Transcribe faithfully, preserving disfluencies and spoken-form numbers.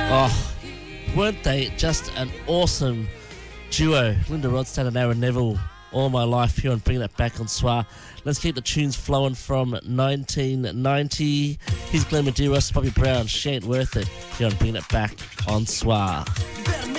Oh, weren't they just an awesome duo? Linda Ronstadt and Aaron Neville, All My Life, here on Bringing It Back on S W R. Let's keep the tunes flowing from nineteen ninety. Here's Glenn Medeiros, Bobby Brown, She Ain't Worth It, here on Bringing It Back on S W R.